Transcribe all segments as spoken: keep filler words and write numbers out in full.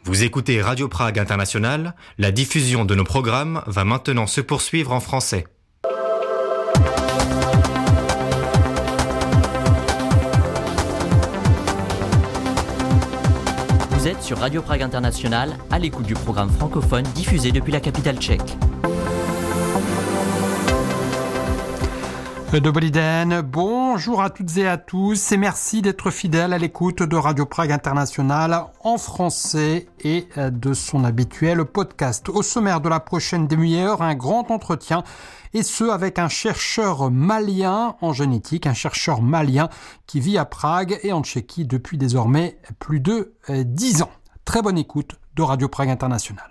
Vous écoutez Radio Prague International, la diffusion de nos programmes va maintenant se poursuivre en français. Vous êtes sur Radio Prague International, à l'écoute du programme francophone diffusé depuis la capitale tchèque. Dobrý den, bonjour à toutes et à tous et merci d'être fidèles à l'écoute de Radio Prague International en français et de son habituel podcast. Au sommaire de la prochaine demi-heure, un grand entretien et ce avec un chercheur malien en génétique, un chercheur malien qui vit à Prague et en Tchéquie depuis désormais plus de dix ans. Très bonne écoute de Radio Prague International.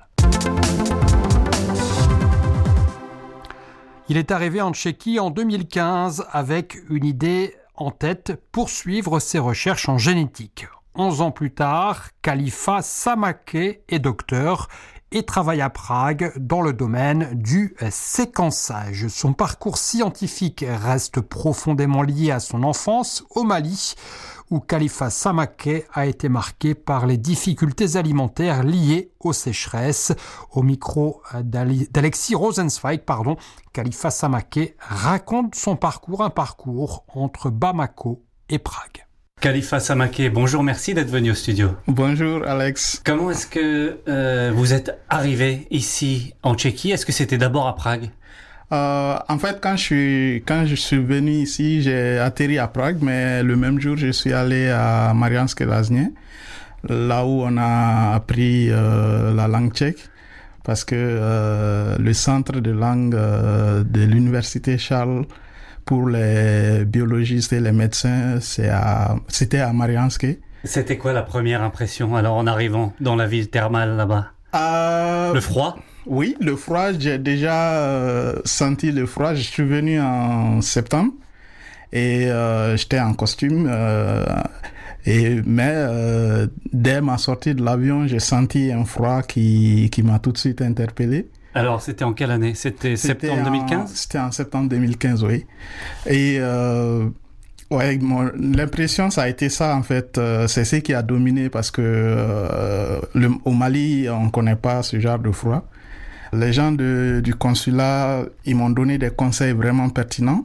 Il est arrivé en Tchéquie en deux mille quinze avec une idée en tête, poursuivre ses recherches en génétique. Onze ans plus tard, Khalifa Samake est docteur et travaille à Prague dans le domaine du séquençage. Son parcours scientifique reste profondément lié à son enfance au Mali, où Khalifa Samake a été marqué par les difficultés alimentaires liées aux sécheresses. Au micro d'Alexis Rosenzweig, pardon, Khalifa Samake raconte son parcours, un parcours entre Bamako et Prague. Khalifa Samake, bonjour, merci d'être venu au studio. Bonjour Alex. Comment est-ce que euh, vous êtes arrivé ici en Tchéquie? Est-ce que c'était d'abord à Prague? Euh, en fait, quand je suis quand je suis venu ici, j'ai atterri à Prague, mais le même jour, je suis allé à Mariánské Lázně, là où on a appris euh, la langue tchèque, parce que euh, le centre de langue euh, de l'université Charles pour les biologistes et les médecins, c'est à, c'était à Mariánské. C'était quoi la première impression alors en arrivant dans la ville thermale là-bas? euh... Le froid? Oui, le froid, j'ai déjà euh, senti le froid. Je suis venu en septembre et euh, j'étais en costume. Euh, et, mais euh, dès ma sortie de l'avion, j'ai senti un froid qui, qui m'a tout de suite interpellé. Alors, c'était en quelle année? C'était, c'était septembre deux mille quinze? C'était en septembre deux mille quinze, oui. Et euh, ouais, mon, l'impression, ça a été ça, en fait. Euh, c'est ce qui a dominé parce que euh, le, au Mali, on ne connaît pas ce genre de froid. Les gens de, du consulat, ils m'ont donné des conseils vraiment pertinents.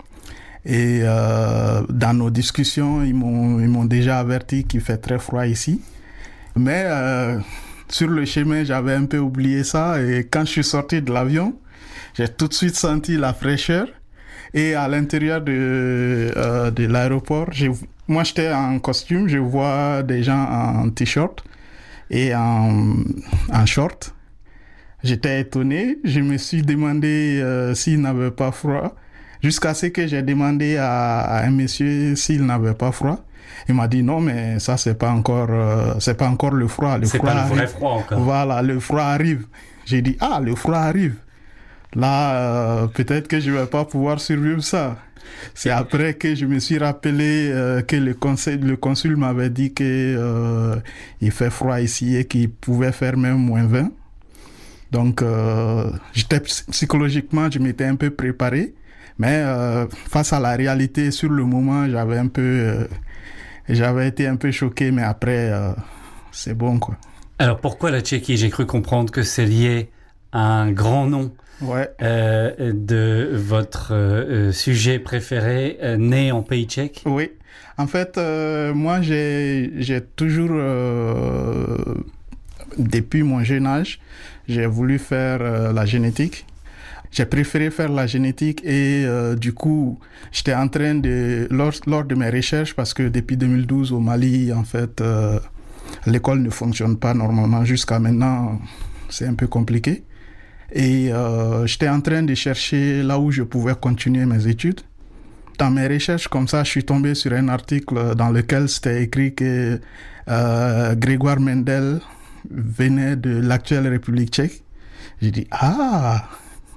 Et euh, dans nos discussions, ils m'ont, ils m'ont déjà averti qu'il fait très froid ici. Mais euh, sur le chemin, j'avais un peu oublié ça. Et quand je suis sorti de l'avion, j'ai tout de suite senti la fraîcheur. Et à l'intérieur de, euh, de l'aéroport, j'ai, moi j'étais en costume, je vois des gens en t-shirt et en, en short. J'étais étonné, je me suis demandé euh, s'il n'avait pas froid, jusqu'à ce que j'ai demandé à, à un monsieur s'il n'avait pas froid. Il m'a dit non, mais ça c'est pas encore, euh, c'est pas encore le froid. Le c'est froid pas arrive. Le vrai froid encore. Voilà, le froid arrive. J'ai dit ah, le froid arrive. Là, euh, peut-être que je vais pas pouvoir survivre ça. C'est après que je me suis rappelé euh, que le conseil, le consul m'avait dit que euh, il fait froid ici et qu'il pouvait faire même moins vingt. Donc, euh, j'étais psychologiquement, je m'étais un peu préparé, mais euh, face à la réalité, sur le moment, j'avais un peu, euh, j'avais été un peu choqué, mais après, euh, c'est bon, quoi. Alors, pourquoi la Tchéquie? J'ai cru comprendre que c'est lié à un grand nom ouais. euh, de votre euh, sujet préféré, euh, né en pays tchèque. Oui, en fait, euh, moi, j'ai, j'ai toujours, euh, depuis mon jeune âge, j'ai voulu faire euh, la génétique. J'ai préféré faire la génétique et euh, du coup, j'étais en train de, lors, lors de mes recherches, parce que depuis deux mille douze au Mali, en fait, euh, l'école ne fonctionne pas normalement. Jusqu'à maintenant, c'est un peu compliqué. Et euh, j'étais en train de chercher là où je pouvais continuer mes études. Dans mes recherches, comme ça, je suis tombé sur un article dans lequel c'était écrit que euh, Grégoire Mendel venait de l'actuelle République tchèque. J'ai dit, ah,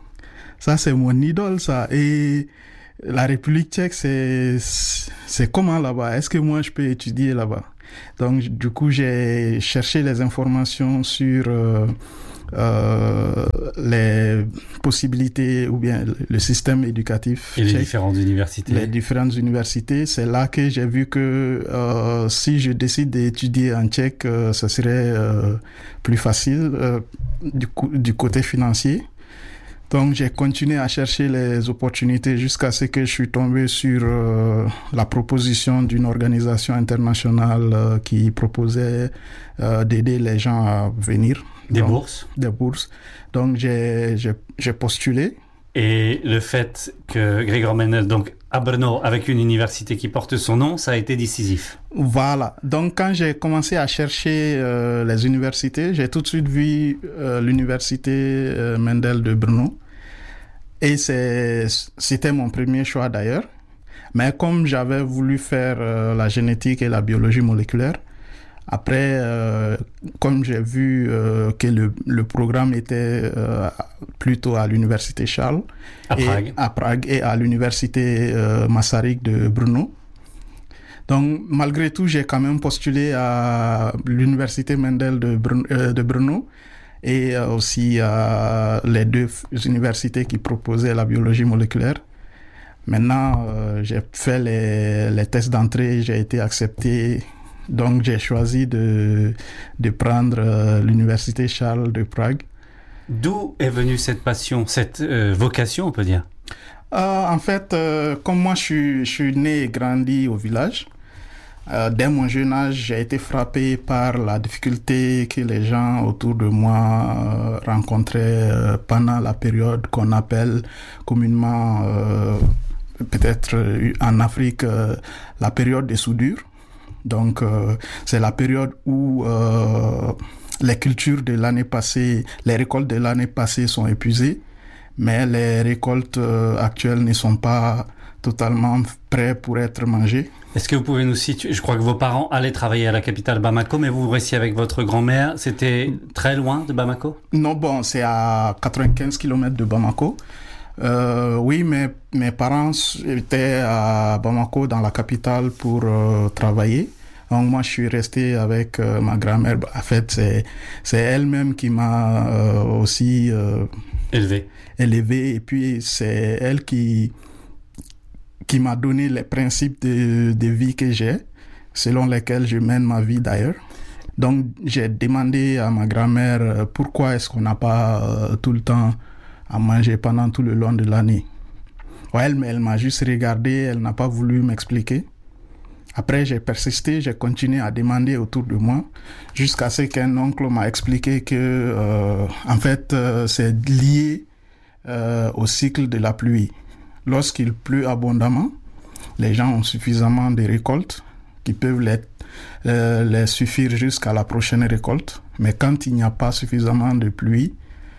ça c'est mon idole ça. Et la République tchèque, c'est, c'est comment là-bas? Est-ce que moi je peux étudier là-bas? Donc du coup, j'ai cherché les informations sur, euh, euh, les possibilités ou bien le système éducatif et les tchèque, différentes universités. Les différentes universités, c'est là que j'ai vu que euh, si je décide d'étudier en tchèque, euh, ce serait euh, plus facile euh, du, coup, du côté financier. Donc, j'ai continué à chercher les opportunités jusqu'à ce que je suis tombé sur euh, la proposition d'une organisation internationale euh, qui proposait euh, d'aider les gens à venir. Des Donc, bourses Des bourses. Donc, j'ai, j'ai, j'ai postulé. Et le fait que Gregor Mendel, donc à Brno, avec une université qui porte son nom, ça a été décisif. Voilà. Donc, quand j'ai commencé à chercher euh, les universités, j'ai tout de suite vu euh, l'université euh, Mendel de Brno. Et c'est, c'était mon premier choix d'ailleurs. Mais comme j'avais voulu faire euh, la génétique et la biologie moléculaire, après, euh, comme j'ai vu euh, que le, le programme était euh, plutôt à l'université Charles, à Prague, et, à Prague et à l'université euh, Masaryk de Brno. Donc, malgré tout, j'ai quand même postulé à l'université Mendel de Brno, euh, de Brno et euh, aussi à les deux universités qui proposaient la biologie moléculaire. Maintenant, euh, j'ai fait les, les tests d'entrée, j'ai été accepté. Donc, j'ai choisi de, de prendre euh, l'université Charles de Prague. D'où est venue cette passion, cette euh, vocation, on peut dire? euh, En fait, euh, comme moi, je suis, je suis né et grandi au village. Euh, dès mon jeune âge, j'ai été frappé par la difficulté que les gens autour de moi euh, rencontraient euh, pendant la période qu'on appelle communément, euh, peut-être euh, en Afrique, euh, la période des soudures. Donc, euh, c'est la période où euh, les cultures de l'année passée, les récoltes de l'année passée sont épuisées, mais les récoltes euh, actuelles ne sont pas totalement prêtes pour être mangées. Est-ce que vous pouvez nous situer? Je crois que vos parents allaient travailler à la capitale Bamako, mais vous restiez avec votre grand-mère. C'était très loin de Bamako? Non, bon, c'est à quatre-vingt-quinze kilomètres de Bamako. Euh, oui, mes, mes parents étaient à Bamako, dans la capitale, pour euh, travailler. Donc moi, je suis resté avec euh, ma grand-mère. En fait, c'est, c'est elle-même qui m'a euh, aussi euh, élevé. élevé. Et puis, c'est elle qui, qui m'a donné les principes de, de vie que j'ai, selon lesquels je mène ma vie d'ailleurs. Donc, j'ai demandé à ma grand-mère euh, pourquoi est-ce qu'on n'a pas euh, tout le temps à manger pendant tout le long de l'année. Ouais, elle, elle m'a juste regardé, elle n'a pas voulu m'expliquer. Après, j'ai persisté, j'ai continué à demander autour de moi, jusqu'à ce qu'un oncle m'a expliqué que, euh, en fait, euh, c'est lié euh, au cycle de la pluie. Lorsqu'il pleut abondamment, les gens ont suffisamment de récoltes qui peuvent les, euh, les suffire jusqu'à la prochaine récolte. Mais quand il n'y a pas suffisamment de pluie,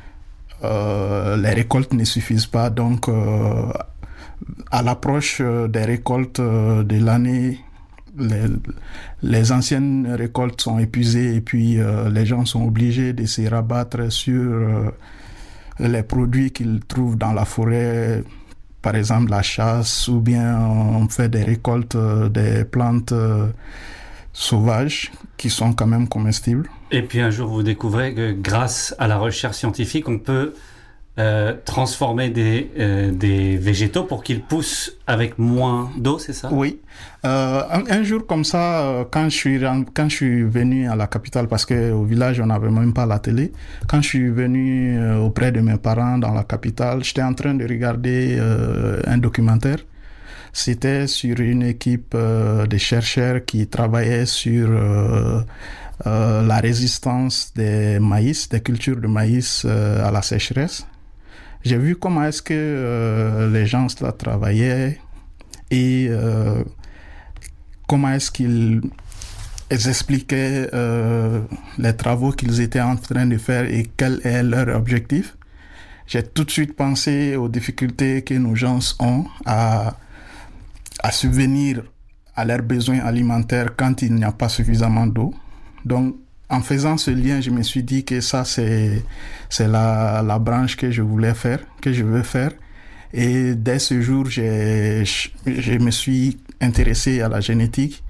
Euh, les récoltes ne suffisent pas. Donc, euh, à l'approche des récoltes de l'année, les, les anciennes récoltes sont épuisées et puis euh, les gens sont obligés de se rabattre sur euh, les produits qu'ils trouvent dans la forêt, par exemple la chasse, ou bien on fait des récoltes euh, des plantes euh, sauvages qui sont quand même comestibles. Et puis un jour, vous découvrez que grâce à la recherche scientifique, on peut euh, transformer des, euh, des végétaux pour qu'ils poussent avec moins d'eau, c'est ça? Oui. Euh, un, un jour comme ça, euh, quand je suis quand je suis venu à la capitale, parce que au village on n'avait même pas la télé, quand je suis venu euh, auprès de mes parents dans la capitale, j'étais en train de regarder euh, un documentaire. C'était sur une équipe euh, de chercheurs qui travaillaient sur euh, euh, la résistance des maïs, des cultures de maïs euh, à la sécheresse. J'ai vu comment est-ce que euh, les gens là travaillaient et euh, comment est-ce qu'ils ils expliquaient euh, les travaux qu'ils étaient en train de faire et quel est leur objectif. J'ai tout de suite pensé aux difficultés que nos gens ont à à subvenir à leurs besoins alimentaires quand il n'y a pas suffisamment d'eau. Donc, en faisant ce lien, je me suis dit que ça, c'est, c'est la, la branche que je voulais faire, que je veux faire. Et dès ce jour, j'ai, je me suis intéressé à la génétique.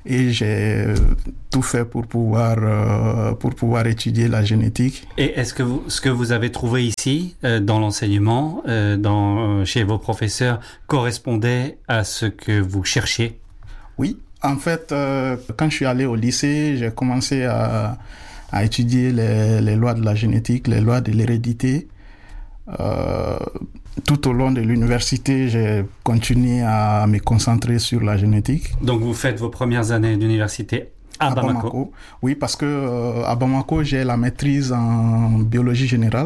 et j'ai tout fait pour pouvoir, euh, pour pouvoir étudier la génétique. Et est-ce que vous, ce que vous avez trouvé ici, euh, dans l'enseignement, euh, dans, euh, chez vos professeurs, correspondait à ce que vous cherchiez? Oui, en fait, euh, quand je suis allé au lycée, j'ai commencé à, à étudier les, les lois de la génétique, les lois de l'hérédité. Euh, tout au long de l'université, j'ai continué à me concentrer sur la génétique. Donc vous faites vos premières années d'université à, à Bamako. Bamako. Oui, parce que euh, à Bamako, j'ai la maîtrise en biologie générale.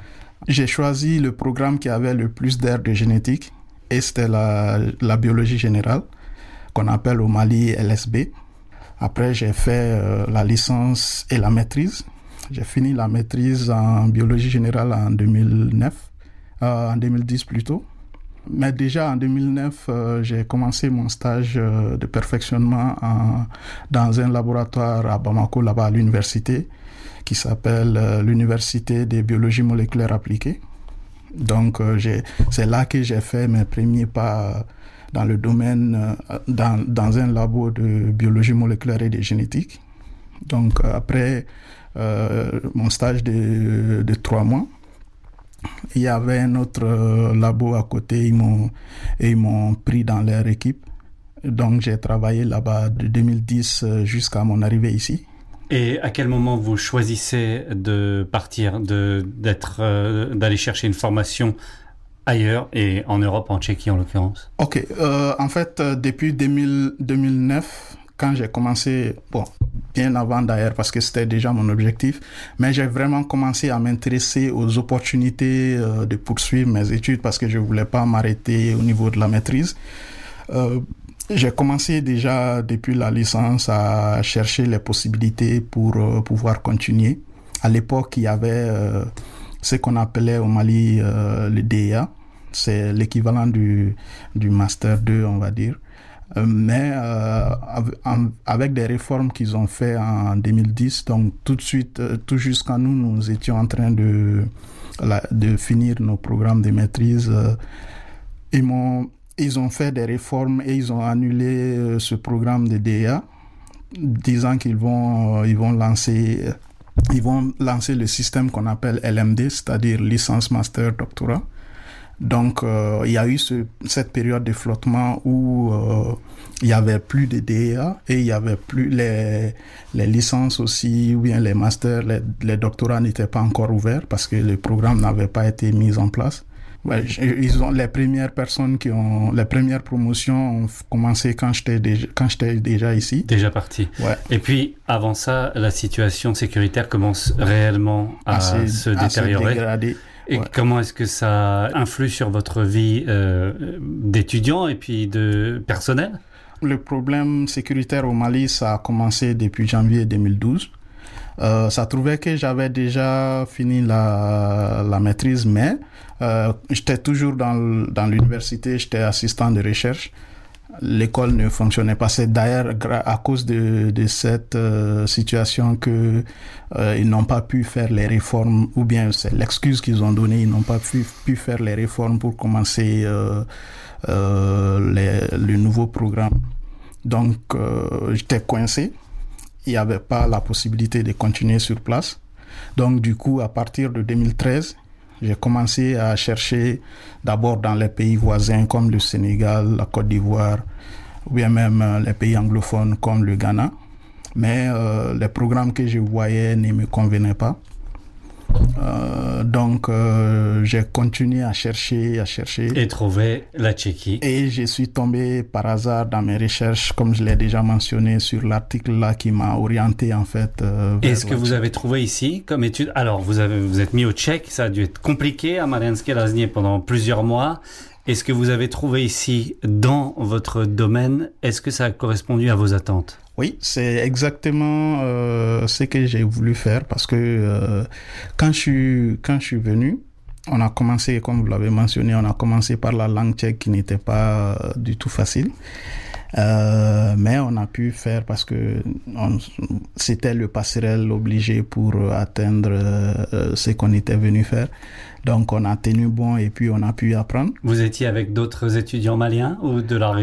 J'ai choisi le programme qui avait le plus d'aires de génétique, et c'était la, la biologie générale, qu'on appelle au Mali L S B. Après, j'ai fait euh, la licence et la maîtrise. J'ai fini la maîtrise en biologie générale en deux mille neuf, euh, en deux mille dix plutôt. Mais déjà en deux mille neuf, euh, j'ai commencé mon stage euh, de perfectionnement en, dans un laboratoire à Bamako, là-bas à l'université, qui s'appelle euh, l'Université de biologie moléculaire appliquée. Donc, euh, j'ai, c'est là que j'ai fait mes premiers pas dans le domaine, euh, dans, dans un labo de biologie moléculaire et de génétique. Donc, euh, après euh, mon stage de, de trois mois, il y avait un autre euh, labo à côté, ils m'ont, et ils m'ont pris dans leur équipe. Donc, j'ai travaillé là-bas de deux mille dix jusqu'à mon arrivée ici. Et à quel moment vous choisissez de partir, de, d'être, euh, d'aller chercher une formation ailleurs, et en Europe, en Tchéquie en l'occurrence? Ok, euh, en fait, euh, depuis deux mille, deux mille neuf, quand j'ai commencé, bon, bien avant d'ailleurs, parce que c'était déjà mon objectif, mais j'ai vraiment commencé à m'intéresser aux opportunités euh, de poursuivre mes études, parce que je ne voulais pas m'arrêter au niveau de la maîtrise. Euh, j'ai commencé déjà depuis la licence à chercher les possibilités pour euh, pouvoir continuer. À l'époque, il y avait euh, ce qu'on appelait au Mali euh, le D E A. C'est l'équivalent du, du Master deux, on va dire. Euh, mais euh, avec des réformes qu'ils ont fait en deux mille dix, donc tout de suite, euh, tout jusqu'à nous, nous étions en train de, la, de finir nos programmes de maîtrise. Euh, ils, m'ont, ils ont fait des réformes et ils ont annulé euh, ce programme de D E A, disant qu'ils vont, euh, ils vont lancer... Euh, ils vont lancer le système qu'on appelle L M D, c'est-à-dire licence, master, doctorat. Donc, euh, il y a eu ce, cette période de flottement où euh, il n'y avait plus de D E A et il n'y avait plus les, les licences aussi, ou bien les masters, les, les doctorats n'étaient pas encore ouverts parce que le programme n'avait pas été mis en place. Ouais, ils ont, les premières personnes qui ont, les premières promotions ont commencé quand j'étais déjà, quand j'étais déjà ici. Déjà parti. Ouais. Et puis, avant ça, la situation sécuritaire commence réellement à, à se, se détériorer. À se dégrader. Et ouais. Comment est-ce que ça influe sur votre vie euh, d'étudiant et puis de personnel? Le problème sécuritaire au Mali, ça a commencé depuis janvier deux mille douze. Euh, ça trouvait que j'avais déjà fini la, la maîtrise, mais euh, j'étais toujours dans, dans l'université, j'étais assistant de recherche. L'école ne fonctionnait pas. C'est d'ailleurs à cause de, de cette euh, situation que euh, ils n'ont pas pu faire les réformes, ou bien c'est l'excuse qu'ils ont donnée, ils n'ont pas pu, pu faire les réformes pour commencer euh, euh, les, le nouveau programme. Donc, euh, j'étais coincé. Il n'y avait pas la possibilité de continuer sur place. Donc, du coup, à partir de deux mille treize, j'ai commencé à chercher d'abord dans les pays voisins comme le Sénégal, la Côte d'Ivoire, ou bien même les pays anglophones comme le Ghana. Mais euh, les programmes que je voyais ne me convenaient pas. Euh, donc, euh, j'ai continué à chercher, à chercher. Et trouver la Tchéquie. Et je suis tombé par hasard dans mes recherches, comme je l'ai déjà mentionné, sur l'article là qui m'a orienté en fait. Euh, vers Est-ce que vous avez trouvé ici comme étude? Alors, vous avez vous êtes mis au tchèque, ça a dû être compliqué à Mariánské Lázně pendant plusieurs mois. Est-ce que vous avez trouvé ici, dans votre domaine, est-ce que ça a correspondu à vos attentes? Oui, c'est exactement euh, ce que j'ai voulu faire parce que euh, quand je suis quand je suis venu, on a commencé, comme vous l'avez mentionné, on a commencé par la langue tchèque qui n'était pas euh, du tout facile. Euh, mais on a pu faire parce que on, c'était le passerelle obligé pour atteindre euh, ce qu'on était venu faire. Donc on a tenu bon et puis on a pu apprendre. Vous étiez avec d'autres étudiants maliens ou de la région?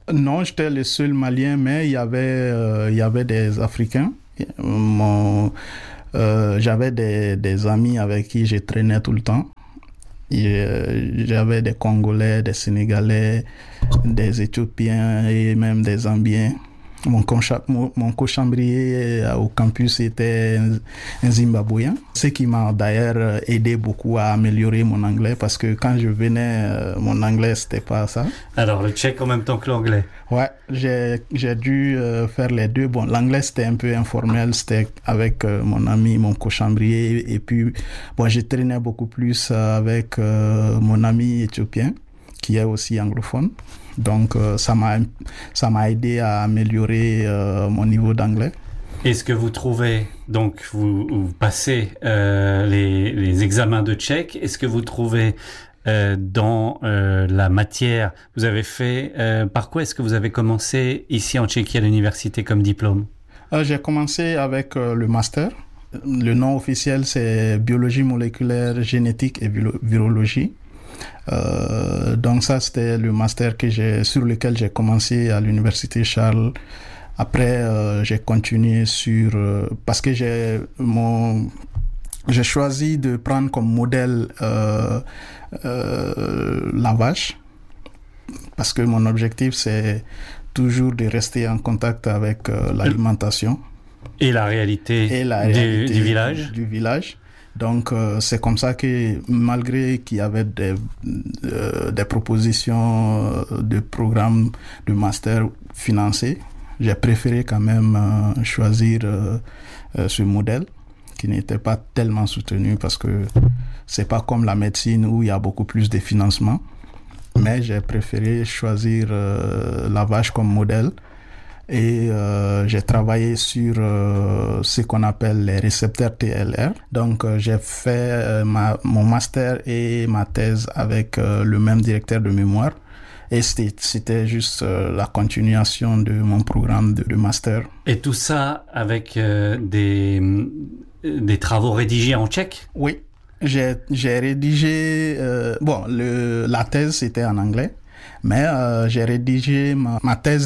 Non, j'étais le seul Malien, mais il y avait, euh, il y avait des Africains. Mon, euh, j'avais des, des amis avec qui je traînais tout le temps. Et, euh, j'avais des Congolais, des Sénégalais, des Éthiopiens et même des Zambiens. Mon, concha, mon, mon cochambrier au campus était un, un Zimbabwéen, ce qui m'a d'ailleurs aidé beaucoup à améliorer mon anglais parce que quand je venais, mon anglais c'était pas ça. Alors le tchèque en même temps que l'anglais. Ouais, j'ai, j'ai dû euh, faire les deux. Bon, l'anglais c'était un peu informel, c'était avec euh, mon ami, mon cochambrier, et puis bon, j'ai traîné beaucoup plus avec euh, mon ami éthiopien qui est aussi anglophone. Donc, euh, ça m'a, ça m'a aidé à améliorer euh, mon niveau d'anglais. Est-ce que vous trouvez, donc vous, vous passez euh, les, les examens de tchèque, est-ce que vous trouvez euh, dans euh, la matière, vous avez fait, euh, par quoi est-ce que vous avez commencé ici en Tchéquie à l'université comme diplôme? euh, J'ai commencé avec euh, le master. Le nom officiel, c'est biologie moléculaire, génétique et virologie. Euh, donc ça c'était le master que j'ai sur lequel j'ai commencé à l'université Charles. Après euh, j'ai continué sur euh, parce que j'ai mon j'ai choisi de prendre comme modèle euh, euh, la vache parce que mon objectif c'est toujours de rester en contact avec euh, l'alimentation et la réalité, et la du, réalité du village du village. Donc, euh, c'est comme ça que, malgré qu'il y avait des, euh, des propositions de programmes de master financés, j'ai préféré quand même euh, choisir euh, euh, ce modèle qui n'était pas tellement soutenu parce que c'est pas comme la médecine où il y a beaucoup plus de financement. Mais j'ai préféré choisir euh, la vache comme modèle. Et euh, j'ai travaillé sur euh, ce qu'on appelle les récepteurs T L R. Donc, euh, j'ai fait euh, ma, mon master et ma thèse avec euh, le même directeur de mémoire. Et c'était, c'était juste euh, la continuation de mon programme de, de master. Et tout ça avec euh, des, des travaux rédigés en tchèque? Oui, j'ai, j'ai rédigé... Euh, bon, le, la thèse, c'était en anglais. Mais euh, j'ai rédigé ma, ma thèse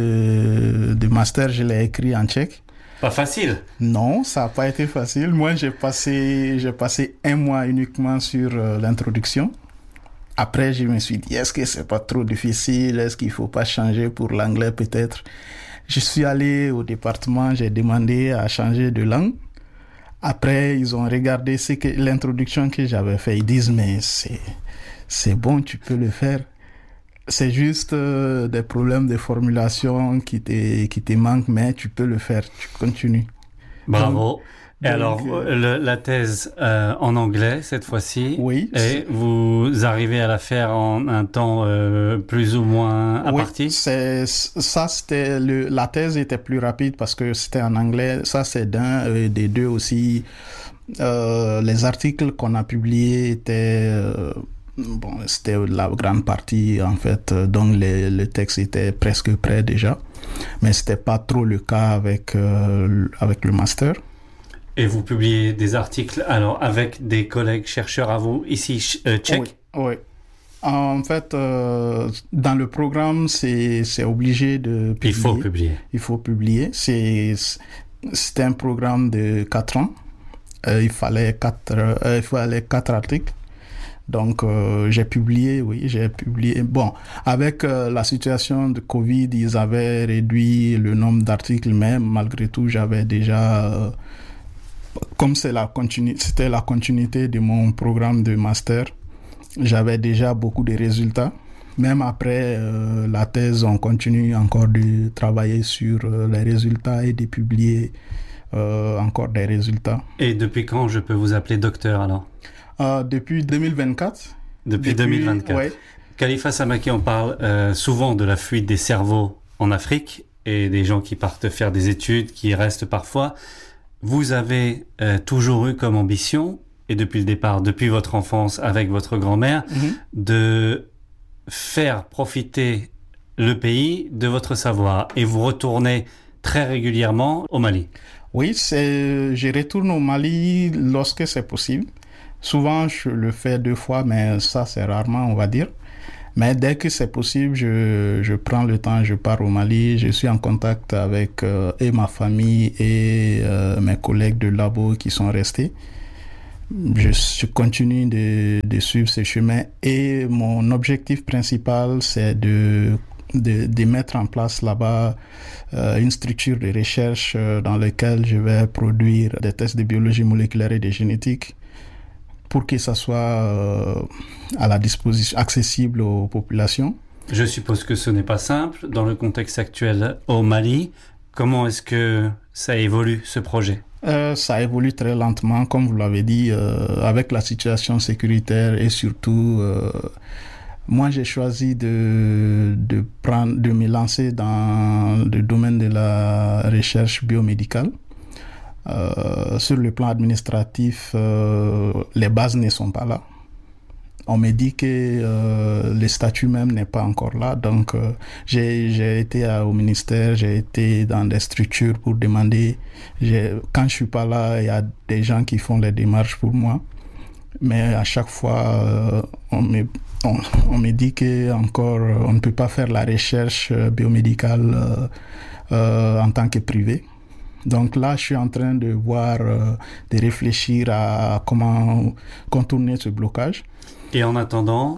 de, de master, je l'ai écrit en tchèque. Pas facile. Non, ça n'a pas été facile. Moi, j'ai passé, j'ai passé un mois uniquement sur euh, l'introduction. Après, je me suis dit, est-ce que c'est pas trop difficile? Est-ce qu'il faut pas changer pour l'anglais peut-être? Je suis allé au département, j'ai demandé à changer de langue. Après, ils ont regardé ce que, l'introduction que j'avais fait. Ils disent, mais c'est, c'est bon, tu peux le faire. C'est juste euh, des problèmes de formulation qui te, qui te manquent, mais tu peux le faire, tu continues. Bravo. Et donc, alors, euh, le, la thèse euh, en anglais, cette fois-ci. Oui. Et vous arrivez à la faire en un temps euh, plus ou moins imparti? Oui, c'est, ça, c'était le, la thèse était plus rapide parce que c'était en anglais. Ça, c'est d'un, euh, des deux aussi. Euh, les articles qu'on a publiés étaient... Euh, Bon, c'était la grande partie, en fait, donc les, le texte était presque prêt déjà, mais c'était pas trop le cas avec, euh, avec le master. Et vous publiez des articles, alors, avec des collègues chercheurs à vous, ici, euh, tchèques? Oui, oui. En fait, euh, dans le programme, c'est, c'est obligé de publier. Il faut publier. Il faut publier. C'est, c'était un programme de quatre ans. Euh, il fallait quatre, euh, il fallait quatre articles. Donc, euh, j'ai publié, oui, j'ai publié. Bon, avec euh, la situation de Covid, ils avaient réduit le nombre d'articles, mais malgré tout, j'avais déjà, euh, comme c'est la continu- c'était la continuité de mon programme de master, j'avais déjà beaucoup de résultats. Même après euh, la thèse, on continue encore de travailler sur euh, les résultats et de publier euh, encore des résultats. Et depuis quand je peux vous appeler docteur, alors? Euh, depuis deux mille vingt-quatre. Depuis, depuis deux mille vingt-quatre. Ouais. Khalifa Samake, on parle euh, souvent de la fuite des cerveaux en Afrique et des gens qui partent faire des études, qui restent parfois. Vous avez euh, toujours eu comme ambition, et depuis le départ, depuis votre enfance avec votre grand-mère, mm-hmm. de faire profiter le pays de votre savoir. Et vous retournez très régulièrement au Mali. Oui, c'est, je retourne au Mali lorsque c'est possible. Souvent, je le fais deux fois, mais ça, c'est rarement, on va dire. Mais dès que c'est possible, je, je prends le temps, je pars au Mali. Je suis en contact avec euh, et ma famille et euh, mes collègues de labo qui sont restés. Je, je continue de, de suivre ce chemin et mon objectif principal, c'est de, de, de mettre en place là-bas euh, une structure de recherche euh, dans laquelle je vais produire des tests de biologie moléculaire et de génétique pour que ça soit euh, à la disposition, accessible aux populations. Je suppose que ce n'est pas simple dans le contexte actuel au Mali. Comment est-ce que ça évolue, ce projet ? Euh, ça évolue très lentement, comme vous l'avez dit, euh, avec la situation sécuritaire et surtout, euh, moi j'ai choisi de, de, prendre, de me lancer dans le domaine de la recherche biomédicale. Euh, sur le plan administratif, euh, les bases ne sont pas là. On me dit que euh, le statut même n'est pas encore là. Donc, euh, j'ai, j'ai été à, au ministère, j'ai été dans des structures pour demander. J'ai, quand je suis pas là, il y a des gens qui font les démarches pour moi. Mais à chaque fois, euh, on, me, on, on me dit que encore, on ne peut pas faire la recherche biomédicale euh, euh, en tant que privé. Donc là, je suis en train de voir, euh, de réfléchir à comment contourner ce blocage. Et en attendant,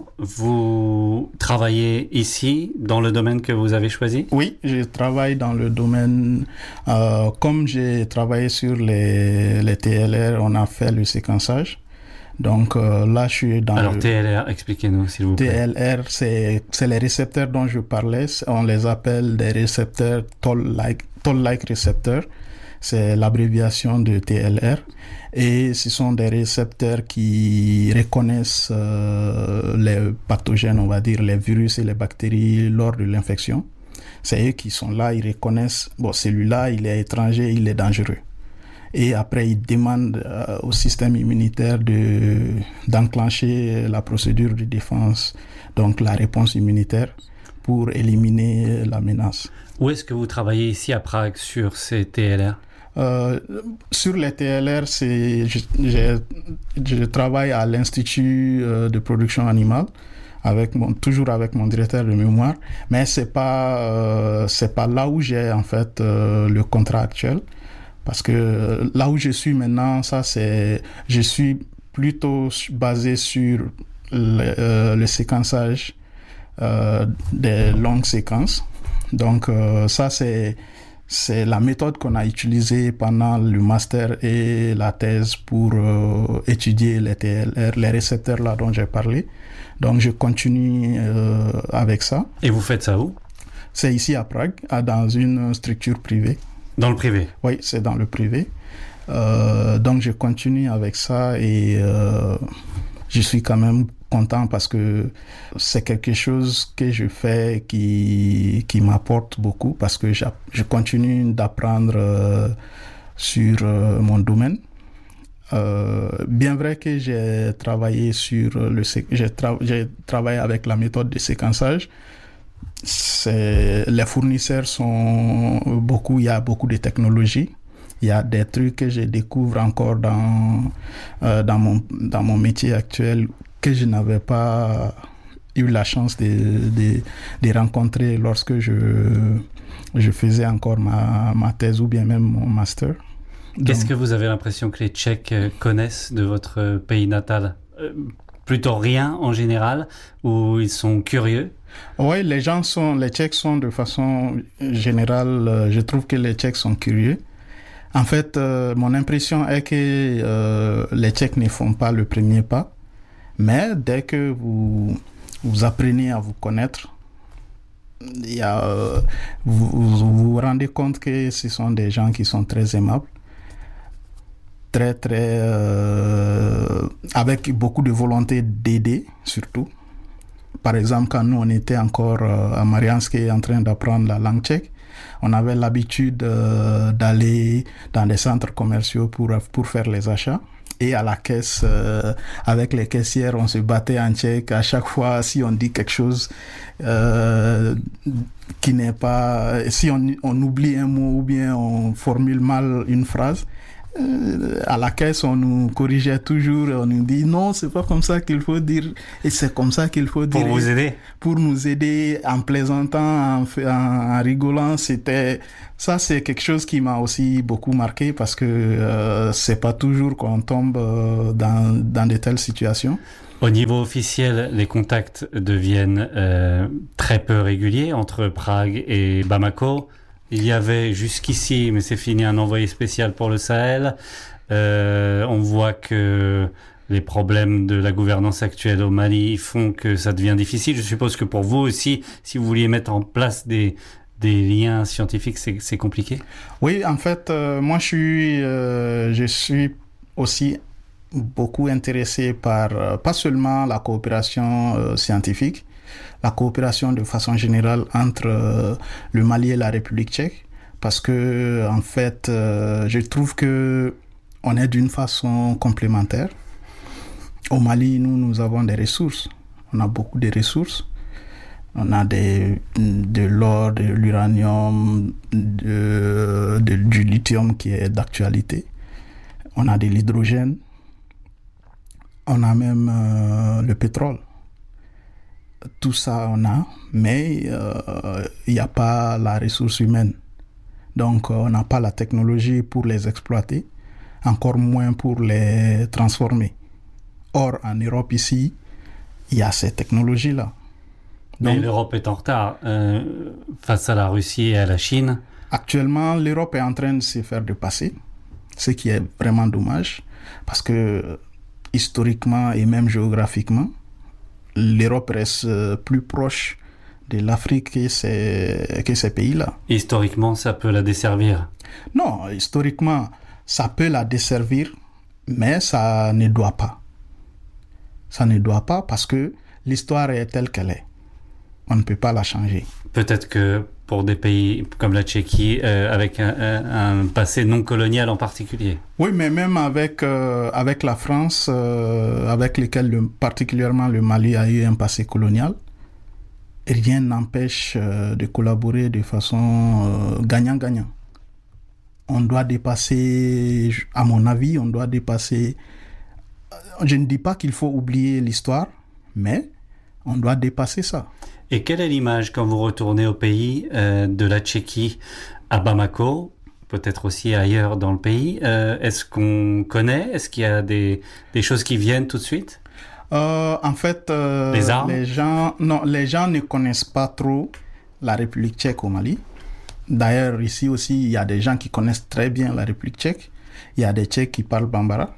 vous travaillez ici, dans le domaine que vous avez choisi ? Oui, je travaille dans le domaine, euh, comme j'ai travaillé sur les, les T L R, on a fait le séquençage. Donc euh, là, je suis dans Alors le... T L R, expliquez-nous s'il vous plaît. T L R, c'est, c'est les récepteurs dont je parlais. On les appelle des récepteurs toll-like, toll-like récepteurs. C'est l'abréviation de T L R. Et ce sont des récepteurs qui reconnaissent euh, les pathogènes, on va dire, les virus et les bactéries lors de l'infection. C'est eux qui sont là, ils reconnaissent, bon, celui-là, il est étranger, il est dangereux. Et après, ils demandent euh, au système immunitaire de, d'enclencher la procédure de défense, donc la réponse immunitaire, pour éliminer la menace. Où est-ce que vous travaillez ici à Prague sur ces T L R ? Euh, sur les T L R, c'est, je, je, je travaille à l'Institut euh, de production animale, avec mon, toujours avec mon directeur de mémoire, mais c'est pas, euh, c'est pas là où j'ai en fait euh, le contrat actuel, parce que là où je suis maintenant, ça c'est, je suis plutôt basé sur le, euh, le séquençage euh, des longues séquences. Donc euh, ça c'est C'est la méthode qu'on a utilisée pendant le master et la thèse pour euh, étudier les T L R, les récepteurs là dont j'ai parlé. Donc, je continue euh, avec ça. Et vous faites ça où ? C'est ici à Prague, dans une structure privée. Dans le privé ? Oui, c'est dans le privé. Euh, donc, je continue avec ça et euh, je suis quand même content parce que c'est quelque chose que je fais qui, qui m'apporte beaucoup parce que je continue d'apprendre euh, sur euh, mon domaine. Euh, bien vrai que j'ai travaillé sur le j'ai, tra- j'ai travaillé avec la méthode de séquençage. C'est, les fournisseurs sont beaucoup, il y a beaucoup de technologies. Il y a des trucs que je découvre encore dans euh, dans mon dans mon métier actuel que je n'avais pas eu la chance de, de, de rencontrer lorsque je, je faisais encore ma, ma thèse ou bien même mon master. Qu'est-ce Donc, que vous avez l'impression que les Tchèques connaissent de votre pays natal ? euh, Plutôt rien en général, ou ils sont curieux ? Oui, les gens sont, les Tchèques sont de façon générale, euh, je trouve que les Tchèques sont curieux. En fait, euh, mon impression est que euh, les Tchèques ne font pas le premier pas. Mais dès que vous, vous apprenez à vous connaître, il y a, euh, vous, vous vous rendez compte que ce sont des gens qui sont très aimables, très, très, euh, avec beaucoup de volonté d'aider, surtout. Par exemple, quand nous, on était encore euh, à Mariánské en train d'apprendre la langue tchèque, on avait l'habitude euh, d'aller dans des centres commerciaux pour, pour faire les achats. Et à la caisse, euh, avec les caissières, on se battait en tchèque. À chaque fois, si on dit quelque chose euh, qui n'est pas... Si on, on oublie un mot ou bien on formule mal une phrase, euh, à la caisse, on nous corrigeait toujours, on nous dit non, c'est pas comme ça qu'il faut dire, et c'est comme ça qu'il faut dire. Pour vous aider? Pour nous aider, en plaisantant, en, en, en rigolant, c'était, ça c'est quelque chose qui m'a aussi beaucoup marqué parce que euh, c'est pas toujours qu'on tombe euh, dans, dans de telles situations. Au niveau officiel, les contacts deviennent euh, très peu réguliers entre Prague et Bamako. Il y avait jusqu'ici, mais c'est fini, un envoyé spécial pour le Sahel. Euh, on voit que les problèmes de la gouvernance actuelle au Mali font que ça devient difficile. Je suppose que pour vous aussi, si vous vouliez mettre en place des, des liens scientifiques, c'est, c'est compliqué? Oui, en fait, euh, moi je suis, euh, je suis aussi beaucoup intéressé par, euh, pas seulement la coopération euh, scientifique, la coopération de façon générale entre euh, le Mali et la République tchèque, parce que en fait, euh, je trouve que on est d'une façon complémentaire. Au Mali, nous, nous avons des ressources. On a beaucoup de ressources. On a des, de l'or, de l'uranium, de, de, du lithium qui est d'actualité. On a de l'hydrogène. On a même euh, le pétrole. Tout ça, on a, mais il euh, n'y a pas la ressource humaine. Donc, on n'a pas la technologie pour les exploiter, encore moins pour les transformer. Or, en Europe, ici, il y a ces technologies-là. Donc, mais Donc, l'Europe est en retard euh, face à la Russie et à la Chine. Actuellement, l'Europe est en train de se faire dépasser, ce qui est vraiment dommage, parce que historiquement et même géographiquement, l'Europe reste plus proche de l'Afrique que ces, que ces pays-là. Historiquement, ça peut la desservir? Non, historiquement, ça peut la desservir, mais ça ne doit pas. Ça ne doit pas parce que l'histoire est telle qu'elle est. On ne peut pas la changer. Peut-être que pour des pays comme la Tchéquie, euh, avec un, un, un passé non colonial en particulier. Oui, mais même avec, euh, avec la France, euh, avec lesquels le, particulièrement le Mali a eu un passé colonial, rien n'empêche euh, de collaborer de façon euh, gagnant-gagnant. On doit dépasser, à mon avis, on doit dépasser... Je ne dis pas qu'il faut oublier l'histoire, mais on doit dépasser ça. Et quelle est l'image quand vous retournez au pays euh, de la Tchéquie à Bamako, peut-être aussi ailleurs dans le pays? euh, Est-ce qu'on connaît? Est-ce qu'il y a des, des choses qui viennent tout de suite? euh, En fait, euh, les armes? les gens, non, les gens ne connaissent pas trop la République tchèque au Mali. D'ailleurs, ici aussi, il y a des gens qui connaissent très bien la République tchèque. Il y a des Tchèques qui parlent bambara.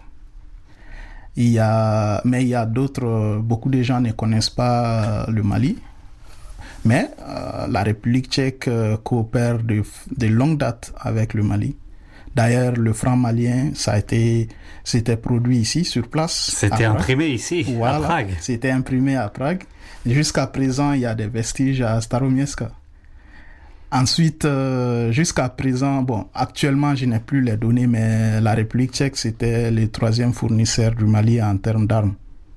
Il y a, mais il y a d'autres, beaucoup de gens ne connaissent pas le Mali. Mais euh, la République tchèque euh, coopère de, de longue date avec le Mali. D'ailleurs, le franc malien, ça a été, c'était produit ici, sur place. C'était imprimé ici, voilà, à Prague. C'était imprimé à Prague. Jusqu'à présent, il y a des vestiges à Staromiejska. Ensuite, euh, jusqu'à présent, bon, actuellement, je n'ai plus les données, mais la République tchèque, c'était le troisième fournisseur du Mali en termes d'armes.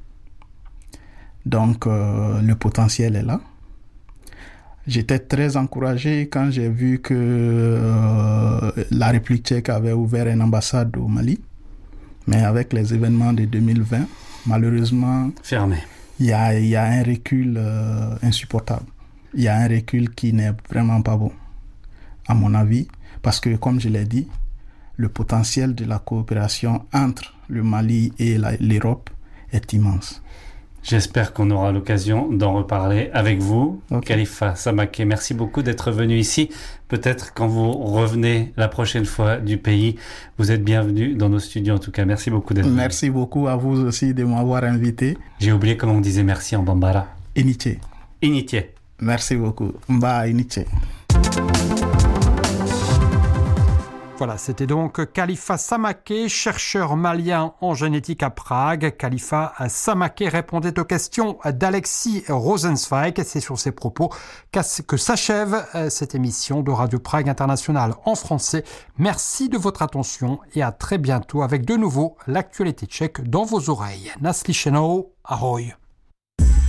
Donc, euh, le potentiel est là. J'étais très encouragé quand j'ai vu que euh, la République tchèque avait ouvert une ambassade au Mali. Mais avec les événements de deux mille vingt, malheureusement, fermé. Il y a, il y a un recul euh, insupportable. Il y a un recul qui n'est vraiment pas bon, à mon avis, parce que, comme je l'ai dit, le potentiel de la coopération entre le Mali et la, l'Europe est immense. J'espère qu'on aura l'occasion d'en reparler avec vous, okay. Khalifa Samaké. Merci beaucoup d'être venu ici. Peut-être quand vous revenez la prochaine fois du pays, vous êtes bienvenu dans nos studios en tout cas. Merci beaucoup d'être venu. Merci beaucoup à vous aussi de m'avoir invité. J'ai oublié comment on disait merci en bambara. Initié. Initié. Merci beaucoup. Mba initié. Voilà, c'était donc Khalifa Samaké, chercheur malien en génétique à Prague. Khalifa Samaké répondait aux questions d'Alexis Rosenzweig. C'est sur ces propos que s'achève cette émission de Radio Prague International en français. Merci de votre attention et à très bientôt avec de nouveau l'actualité tchèque dans vos oreilles. Naslyšenou, ahoj.